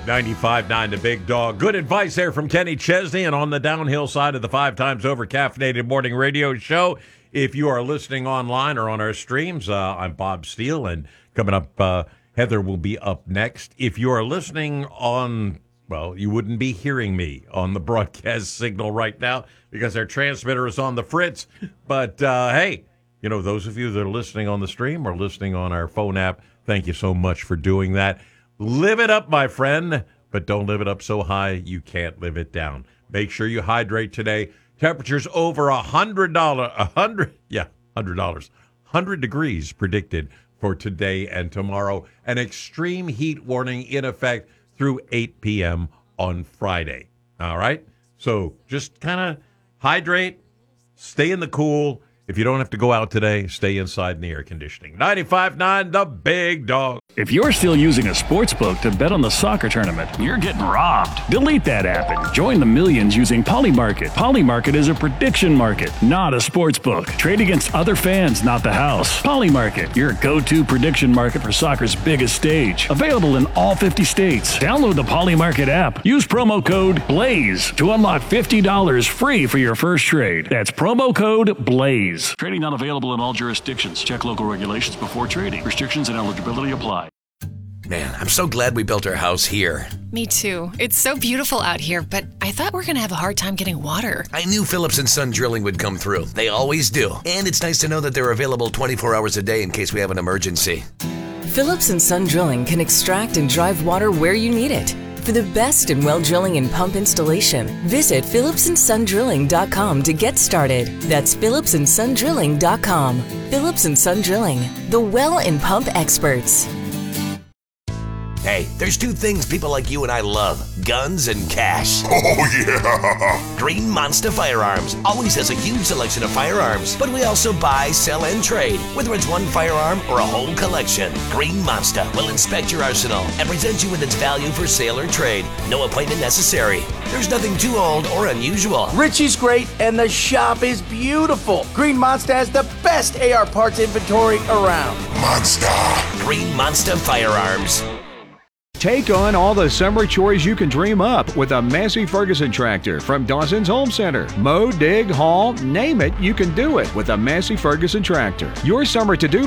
95.9 The Big Dog. Good advice there from Kenny Chesney, and on the downhill side of the 5 times over caffeinated morning radio show. If you are listening online or on our streams, I'm Bob Steele, and coming up, Heather will be up next. If you are listening on, well, you wouldn't be hearing me on the broadcast signal right now because our transmitter is on the fritz. But, hey, you know, those of you that are listening on the stream or listening on our phone app, thank you so much for doing that. Live it up, my friend, but don't live it up so high you can't live it down. Make sure you hydrate today. Temperatures over $100 degrees predicted for today and tomorrow. An extreme heat warning in effect through 8 p.m. on Friday. All right? So just kind of hydrate, stay in the cool. If you don't have to go out today, stay inside in the air conditioning. 95.9 The Big Dog. If you're still using a sportsbook to bet on the soccer tournament, you're getting robbed. Delete that app and join the millions using Polymarket. Polymarket is a prediction market, not a sportsbook. Trade against other fans, not the house. Polymarket, your go-to prediction market for soccer's biggest stage. Available in all 50 states. Download the Polymarket app. Use promo code BLAZE to unlock $50 free for your first trade. That's promo code BLAZE. Trading not available in all jurisdictions. Check local regulations before trading. Restrictions and eligibility apply. Man, I'm so glad we built our house here. Me too. It's so beautiful out here, but I thought we were going to have a hard time getting water. I knew Phillips & Son Drilling would come through. They always do. And it's nice to know that they're available 24 hours a day in case we have an emergency. Phillips & Son Drilling can extract and drive water where you need it. For the best in well drilling and pump installation, visit phillipsandsondrilling.com to get started. That's phillipsandsondrilling.com. Phillips & Son Drilling, the well and pump experts. Hey, there's two things people like you and I love: guns and cash. Oh, yeah! Green Monster Firearms always has a huge selection of firearms, but we also buy, sell, and trade, whether it's one firearm or a whole collection. Green Monster will inspect your arsenal and present you with its value for sale or trade. No appointment necessary. There's nothing too old or unusual. Richie's great, and the shop is beautiful. Green Monster has the best AR parts inventory around. Monster! Green Monster Firearms. Take on all the summer chores you can dream up with a Massey Ferguson tractor from Dawson's Home Center. Mow, dig, haul, name it, you can do it with a Massey Ferguson tractor. Your summer to-do